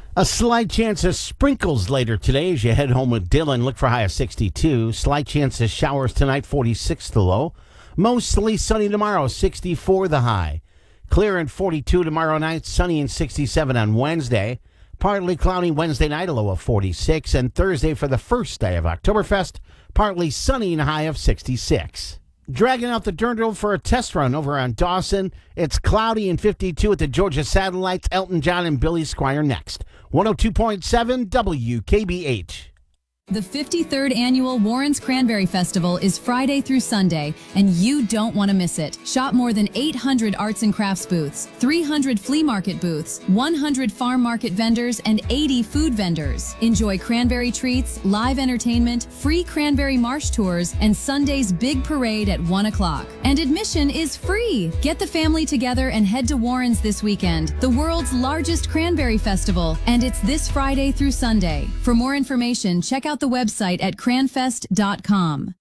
A slight chance of sprinkles later today as you head home with Dylan. Look for high of 62. Slight chance of showers tonight, 46 the low. Mostly sunny tomorrow, 64 the high. Clear and 42 tomorrow night, sunny and 67 on Wednesday. Partly cloudy Wednesday night, a low of 46. And Thursday for the first day of Oktoberfest, partly sunny and a high of 66. Dragging out the dirt for a test run over on Dawson. It's cloudy and 52 at the Georgia Satellites. Elton John and Billy Squier next. 102.7 WKBH. The 53rd Annual Warren's Cranberry Festival is Friday through Sunday, and you don't want to miss it. Shop more than 800 arts and crafts booths, 300 flea market booths, 100 farm market vendors, and 80 food vendors. Enjoy cranberry treats, live entertainment, free cranberry marsh tours, and Sunday's big parade at 1 o'clock. And admission is free. Get the family together and head to Warren's this weekend, the world's largest cranberry festival, and it's this Friday through Sunday. For more information, check out the website at cranfest.com.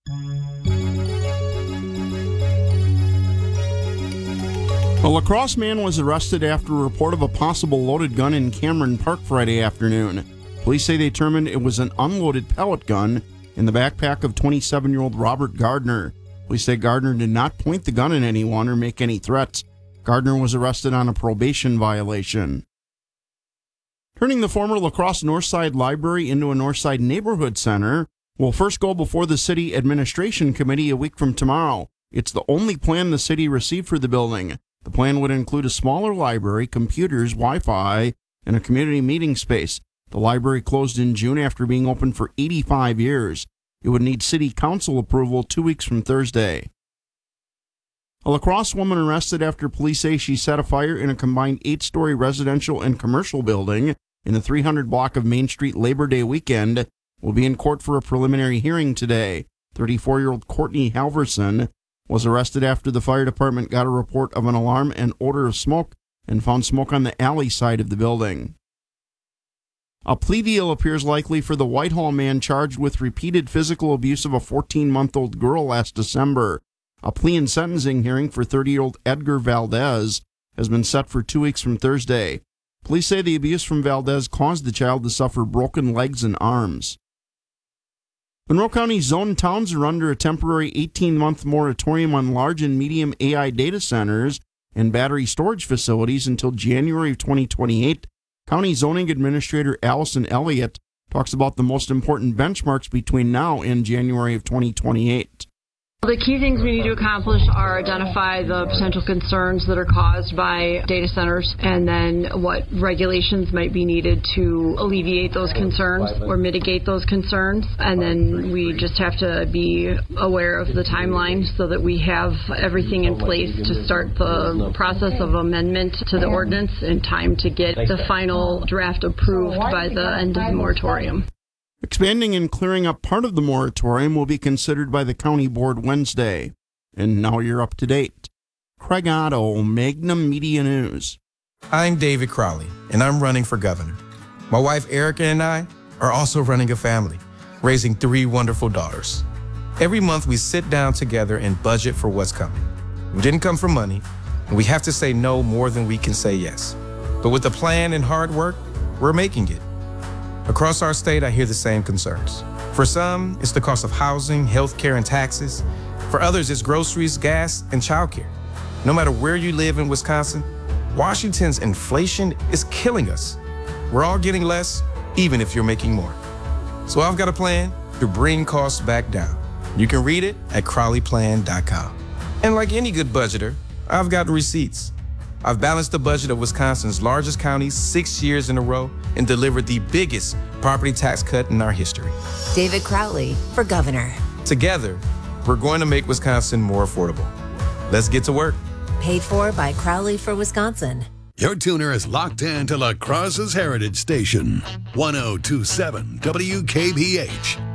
A La Crosse man was arrested after a report of a possible loaded gun in Cameron Park Friday afternoon. Police say they determined it was an unloaded pellet gun in the backpack of 27-year-old Robert Gardner. Police say Gardner did not point the gun at anyone or make any threats. Gardner was arrested on a probation violation. Turning the former La Crosse Northside Library into a Northside Neighborhood Center will first go before the City Administration Committee a week from tomorrow. It's the only plan the city received for the building. The plan would include a smaller library, computers, Wi-Fi, and a community meeting space. The library closed in June after being open for 85 years. It would need City Council approval 2 weeks from Thursday. A La Crosse woman arrested after police say she set a fire in a combined 8-story residential and commercial building in the 300 block of Main Street Labor Day weekend will be in court for a preliminary hearing today. 34-year-old Courtney Halverson was arrested after the fire department got a report of an alarm and odor of smoke and found smoke on the alley side of the building. A plea deal appears likely for the Whitehall man charged with repeated physical abuse of a 14-month-old girl last December. A plea and sentencing hearing for 30-year-old Edgar Valdez has been set for 2 weeks from Thursday. Police say the abuse from Valdez caused the child to suffer broken legs and arms. Monroe County zoned towns are under a temporary 18-month moratorium on large and medium AI data centers and battery storage facilities until January of 2028. County Zoning Administrator Allison Elliott talks about the most important benchmarks between now and January of 2028. The key things we need to accomplish are identify the potential concerns that are caused by data centers and then what regulations might be needed to alleviate those concerns or mitigate those concerns. And then we just have to be aware of the timeline so that we have everything in place to start the process of amendment to the ordinance in time to get the final draft approved by the end of the moratorium. Expanding and clearing up part of the moratorium will be considered by the county board Wednesday. And now you're up to date. Craig Otto, Magnum Media News. I'm David Crowley, and I'm running for governor. My wife Erica and I are also running a family, raising 3 wonderful daughters. Every month we sit down together and budget for what's coming. We didn't come for money, and we have to say no more than we can say yes. But with a plan and hard work, we're making it. Across our state, I hear the same concerns. For some, it's the cost of housing, healthcare, and taxes. For others, it's groceries, gas, and childcare. No matter where you live in Wisconsin, Washington's inflation is killing us. We're all getting less, even if you're making more. So I've got a plan to bring costs back down. You can read it at CrowleyPlan.com. And like any good budgeter, I've got receipts. I've balanced the budget of Wisconsin's largest counties 6 years in a row and delivered the biggest property tax cut in our history. David Crowley for governor. Together, we're going to make Wisconsin more affordable. Let's get to work. Paid for by Crowley for Wisconsin. Your tuner is locked in to La Crosse's Heritage Station, 1027 WKBH.